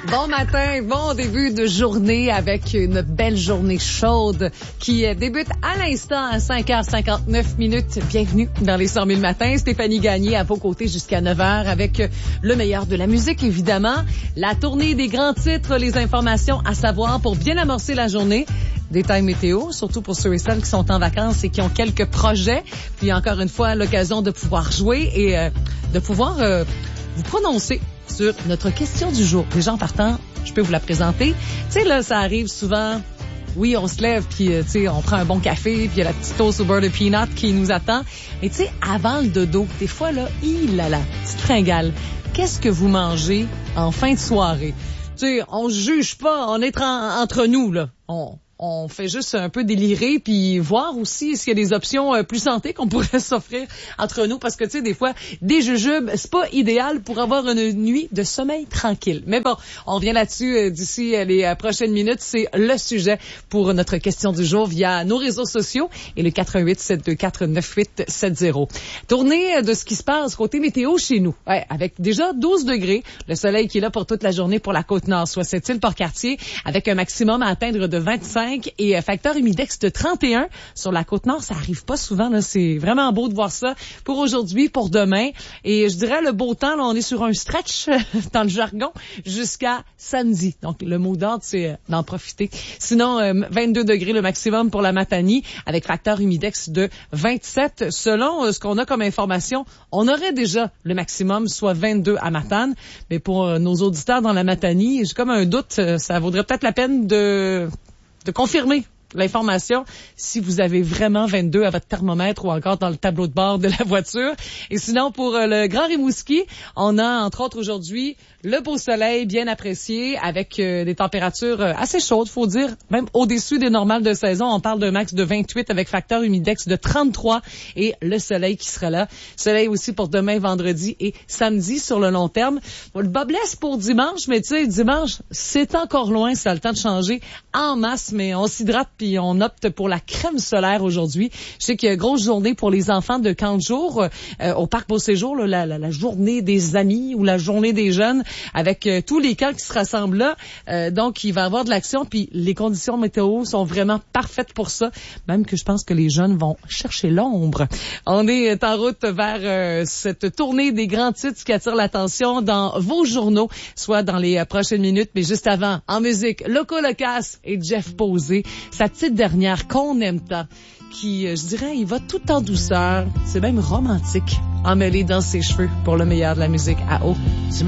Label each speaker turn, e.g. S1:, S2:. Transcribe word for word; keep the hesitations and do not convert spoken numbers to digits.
S1: Bon matin, bon début de journée avec une belle journée chaude qui débute à l'instant à cinq heures cinquante-neuf minutes. Bienvenue dans les cent mille matins. Stéphanie Gagné à vos côtés jusqu'à neuf heures avec le meilleur de la musique, évidemment. La tournée des grands titres, les informations à savoir pour bien amorcer la journée. Détails météo, surtout pour ceux et celles qui sont en vacances et qui ont quelques projets. Puis encore une fois, l'occasion de pouvoir jouer et euh, de pouvoir euh, vous prononcer sur notre question du jour. Déjà en partant, je peux vous la présenter. Tu sais, là, ça arrive souvent. Oui, on se lève, puis tu sais, on prend un bon café, puis il y a la petite toast au beurre de peanut qui nous attend. Mais tu sais, avant le dodo, des fois, là, il a la petite fringale. Qu'est-ce que vous mangez en fin de soirée? Tu sais, on se juge pas, on est en, entre nous, là. On... On fait juste un peu délirer puis voir aussi s'il y a des options euh, plus santé qu'on pourrait s'offrir entre nous parce que tu sais des fois des jujubes c'est pas idéal pour avoir une nuit de sommeil tranquille. Mais bon, on revient là-dessus euh, d'ici euh, les euh, prochaines minutes, c'est le sujet pour notre question du jour via nos réseaux sociaux et le quatre un huit sept deux quatre neuf huit sept zéro. Tournée de ce qui se passe côté météo chez nous. Ouais, avec déjà douze degrés, le soleil qui est là pour toute la journée pour la Côte-Nord, soit cette île Port-Cartier avec un maximum à atteindre de vingt-cinq et facteur humidex de trente et un sur la Côte-Nord. Ça arrive pas souvent, là. C'est vraiment beau de voir ça pour aujourd'hui, pour demain. Et je dirais le beau temps, là, on est sur un stretch dans le jargon jusqu'à samedi. Donc, le mot d'ordre, c'est d'en profiter. Sinon, euh, vingt-deux degrés le maximum pour la Matanie avec facteur humidex de vingt-sept. Selon euh, ce qu'on a comme information, on aurait déjà le maximum, soit vingt-deux à Matane. Mais pour euh, nos auditeurs dans la Matanie, j'ai comme un doute, euh, ça vaudrait peut-être la peine de... de confirmer l'information si vous avez vraiment vingt-deux à votre thermomètre ou encore dans le tableau de bord de la voiture. Et sinon, pour euh, le Grand Rimouski, on a entre autres aujourd'hui le beau soleil bien apprécié avec euh, des températures euh, assez chaudes, faut dire, même au-dessus des normales de saison. On parle d'un max de vingt-huit avec facteur humidex de trente-trois et le soleil qui sera là. Soleil aussi pour demain, vendredi et samedi sur le long terme. Bon, le bas blesse pour dimanche, mais tu sais, dimanche, c'est encore loin, ça a le temps de changer en masse, mais on s'hydrate puis on opte pour la crème solaire aujourd'hui. Je sais qu'il y a une grosse journée pour les enfants de camp de jour euh, au Parc Beau Séjour, là, la, la, la journée des amis ou la journée des jeunes avec euh, tous les camps qui se rassemblent là. Euh, donc, il va y avoir de l'action puis les conditions météo sont vraiment parfaites pour ça. Même que je pense que les jeunes vont chercher l'ombre. On est en route vers euh, cette tournée des grands titres qui attirent l'attention dans vos journaux, soit dans les euh, prochaines minutes, mais juste avant, en musique, Loco Locas et Jeff Posé. Sa petite dernière qu'on aime tant, qui, je dirais, il va tout en douceur. C'est même romantique, emmêlé dans ses cheveux pour le meilleur de la musique à eau.